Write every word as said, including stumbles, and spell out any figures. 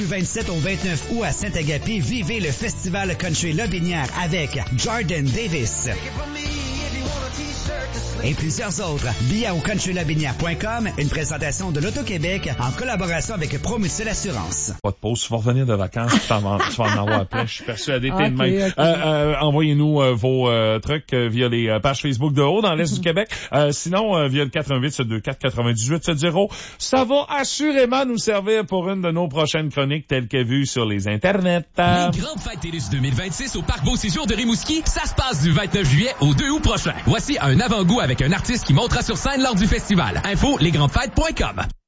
Du vingt-sept au vingt-neuf août à Saint-Agapi, vivez le Festival Country Lobinière avec Jordan Davis et plusieurs autres. Billets au country lobinière point com, une présentation de l'Auto-Québec en collaboration avec Promucil Assurance. Pas de pause, tu vas revenir de vacances, tu vas en avoir plein, je suis persuadé, t'es de même. Okay, okay. Euh, euh, envoyez-nous euh, vos euh, trucs euh, via les euh, pages Facebook de Haut dans l'Est du Québec. Euh, sinon, euh, via le quatre un huit sept deux quatre quatre-vingt-dix-huit soixante. Ça va assurément nous servir pour une de nos prochaines chroniques telles que vues sur les internets. Les grandes fêtes TELUS deux mille vingt-six au Parc Beau Séjour de Rimouski, ça se passe du vingt-neuf juillet au deux août prochain. Voici un avant-goût avec un artiste qui montera sur scène lors du festival. Info, lesgrandesfêtes point com.